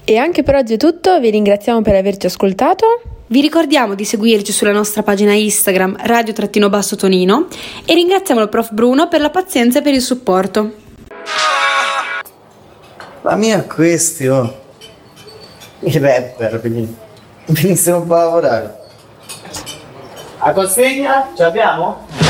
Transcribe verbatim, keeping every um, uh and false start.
E anche per oggi è tutto, vi ringraziamo per averci ascoltato. Vi ricordiamo di seguirci sulla nostra pagina Instagram radio-basso Tonino e ringraziamo il prof Bruno per la pazienza e per il supporto. La mia è questi, oh. I rapper, quindi venissero un po' a lavorare. A consegna? Ce l'abbiamo?